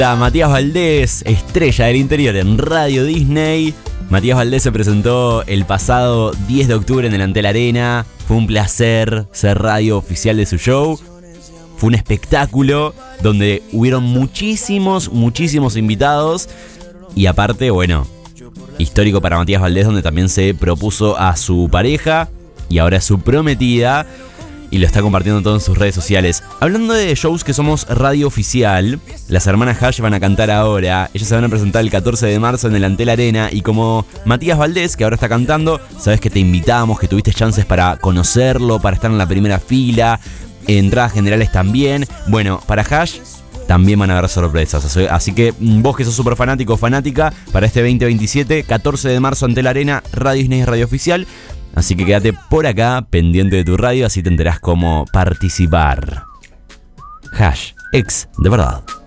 Matías Valdés, estrella del interior en Radio Disney. Matías Valdés se presentó el pasado 10 de octubre en el Antel Arena. Fue un placer ser radio oficial de su show. Fue un espectáculo donde hubieron muchísimos invitados. Y aparte, bueno, histórico para Matías Valdés, donde también se propuso a su pareja y ahora es su prometida. Y lo está compartiendo todo en sus redes sociales. Hablando de shows que somos radio oficial, las hermanas Hash van a cantar ahora. Ellas se van a presentar el 14 de marzo en el Antel Arena. Y como Matías Valdés, que ahora está cantando, sabes que te invitamos, que tuviste chances para conocerlo, para estar en la primera fila, entradas generales también. Bueno, para Hash también van a haber sorpresas. Así que vos que sos súper fanático o fanática, para este 2027, 14 de marzo Antel Arena, Radio Disney Radio Oficial. Así que quédate por acá, pendiente de tu radio, así te enterás cómo participar. Hash, ex de verdad.